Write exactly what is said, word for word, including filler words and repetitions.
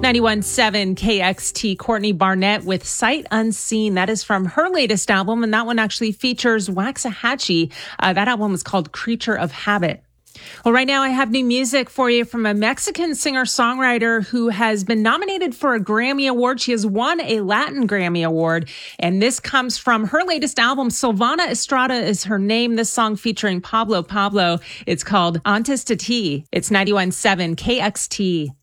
ninety-one point seven K X T, Courtney Barnett with Sight Unseen. That is from her latest album, and that one actually features Waxahachie. Uh, that album is called Creature of Habit. Well, right now I have new music for you from a Mexican singer-songwriter who has been nominated for a Grammy Award. She has won a Latin Grammy Award, and this comes from her latest album. Silvana Estrada is her name. This song featuring Pablo Pablo. It's called Antes de Ti. It's ninety-one point seven K X T.